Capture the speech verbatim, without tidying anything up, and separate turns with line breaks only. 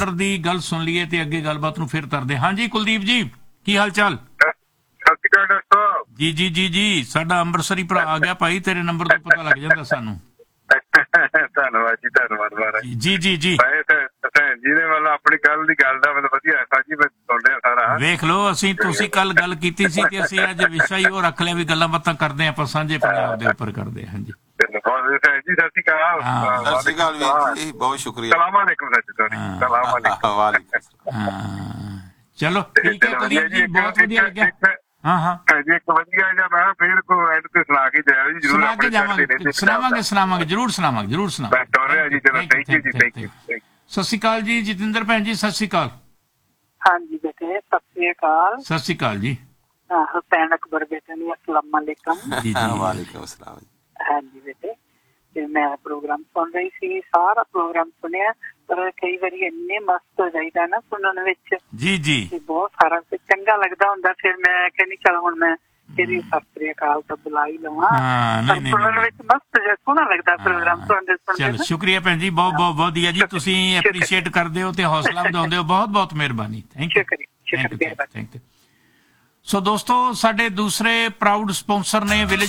ਦੀ ਗੱਲ ਸੁਣ ਲਈਏ ਤੇ ਅੱਗੇ ਗੱਲਬਾਤ ਨੂੰ ਫਿਰ ਕਰਦੇ। ਹਾਂਜੀ ਕੁਲਦੀਪ ਜੀ, ਕੀ ਹਾਲ ਚਾਲ?
ਸਤਿ ਸ਼੍ਰੀ ਅਕਾਲ ਡਾਕਟਰ ਸਾਹਿਬ।
ਜੀ ਜੀ ਜੀ ਜੀ, ਸਾਡਾ ਅੰਮ੍ਰਿਤਸਰੀ ਭਰਾ ਆ ਗਿਆ ਭਾਈ, ਤੇਰੇ ਨੰਬਰ ਤੋਂ ਪਤਾ ਲੱਗ ਜਾਂਦਾ ਸਾਨੂੰ।
ਧੰਨਵਾਦ ਜੀ, ਧੰਨਵਾਦ ਮਹਾਰਾਜ
ਜੀ ਜੀ ਜੀ।
ਜਿਹਦੇ ਵੱਲ ਆਪਣੀ ਕੱਲ ਦੀ ਗੱਲ ਦਾ ਮਤਲਬ ਵਧੀਆ ਸਾਜੀ ਮੈਂ ਸੁਣ ਰਿਹਾ ਸਾਰਾ।
ਵੇਖ ਲਓ, ਅਸੀਂ ਤੁਸੀਂ ਕੱਲ ਗੱਲ ਕੀਤੀ ਸੀ ਤੇ ਅਸੀਂ ਅੱਜ ਵਿਸ਼ਾ ਹੀ ਉਹ ਰੱਖ ਲਿਆ ਵੀ ਗੱਲਾਂ ਬਾਤਾਂ ਕਰਦੇ ਆਪਾਂ ਸਾਂਝੇ ਪੰਜਾਬ ਦੇ ਉੱਪਰ ਕਰਦੇ। ਹਾਂਜੀ
ਜੀ ਸਤਿ ਸ਼੍ਰੀ ਅਕਾਲ।
ਸਤਿ ਸ਼੍ਰੀ ਅਕਾਲ ਵੀਰ ਜੀ, ਬਹੁਤ ਸ਼ੁਕਰੀਆ।
ਸਲਾਮ ਅਲੈਕੁਮ ਸੱਚ ਸੋਰੀ ਸਲਾਮ ਅਲੈਕੁਮ।
ਵਾਲੇਕੁਮ।
ਹਾਂ ਚਲੋ ਠੀਕ ਹੈ ਕੁਲਦੀਪ ਜੀ, ਬਹੁਤ ਵਧੀਆ ਲੱਗਿਆ। ਹਾਂ ਹਾਂ
ਜੀ ਇੱਕ ਵਧੀਆ ਜਿਹਾ ਮੈਂ ਫਿਰ ਕੋਈ ਐਡ ਤੇ ਸੁਣਾ ਕੇ ਜਾਇਓ ਜੀ ਜ਼ਰੂਰ।
ਸੁਣਾ ਕੇ ਜਾਵਾਂਗੇ, ਸੁਣਾਵਾਂਗੇ ਸੁਣਾਵਾਂਗੇ ਜ਼ਰੂਰ ਸੁਣਾਵਾਂਗੇ ਜ਼ਰੂਰ ਸੁਣਾਵਾਂਗੇ।
ਬੈਠ ਹੋ ਰਿਹਾ ਜੀ, ਚਲੋ ਥੈਂਕ ਯੂ ਜੀ, ਥੈਂਕ ਯੂ।
ਸਤਿ ਸ਼੍ਰੀ ਅਕਾਲ ਜੀ ਜਤਿੰਦਰ ਭੈਣ ਜੀ, ਸਤਿ ਸ਼੍ਰੀ ਅਕਾਲ।
ਹਾਂਜੀ ਬੇਟੇ, ਸਤਿ ਸ੍ਰੀ ਅਕਾਲ।
ਸਤਿ ਸ਼੍ਰੀ ਅਕਾਲ ਜੀ।
ਹੁਸੈਨ ਅਕਬਰ ਬੇਟੇ ਨੂੰ ਅਸਲਾਮ ਵਾਲੇਕਮ।
ਜੀ ਜੀ
ਵਾਲੇਕੁਮ ਅਸਲਾਮ।
ਹਾਂਜੀ ਬੇਟੇ, ਤੇ ਮੈਂ ਪ੍ਰੋਗਰਾਮ ਸੁਣ ਰਹੀ ਸੀ, ਸਾਰਾ ਪ੍ਰੋਗਰਾਮ ਸੁਣਿਆ, ਪਰ ਕਈ ਵਾਰੀ ਇੰਨੇ ਮਸਤ ਹੋ ਜਾਈਦਾ ਨਾ ਸੁਣਨ ਵਿੱਚ।
ਜੀ ਜੀ
ਬਹੁਤ ਸਾਰਾ ਚੰਗਾ ਲੱਗਦਾ ਹੁੰਦਾ। ਫਿਰ ਮੈਂ ਕਹਿੰਦੀ ਚੱਲ ਹੁਣ ਮੈਂ ਤੇਰੀ ਸਤਿ ਸ੍ਰੀ ਅਕਾਲ ਤਾਂ ਬੁਲਾ ਹੀ ਲਵਾਂ। ਸੁਣਨ ਵਿੱਚ ਮਸਤ ਜਿਹਾ ਸੋਹਣਾ ਲੱਗਦਾ ਪ੍ਰੋਗਰਾਮ ਸੁਣਦੇ ਸੁਣਦੇ।
ਚਲੋ ਸ਼ੁਕਰੀਆ ਭੈਣ ਜੀ, ਬਹੁਤ ਬਹੁਤ ਵਧੀਆ ਜੀ, ਤੁਸੀਂ ਐਪਰੀਸ਼ੀਏਟ ਕਰਦੇ ਹੋ ਤੇ ਹੌਸਲਾ ਵਧਾਉਂਦੇ ਹੋ, ਬਹੁਤ ਬਹੁਤ ਮਿਹਰਬਾਨੀ। Thank you thank you thank you. ਸੋ ਦੋਸਤੋ, ਸਾਡੇ ਦੂਸਰੇ ਪ੍ਰਾਊਡ ਸਪਾਂਸਰ ਨੇ ਵਿਲੇਜ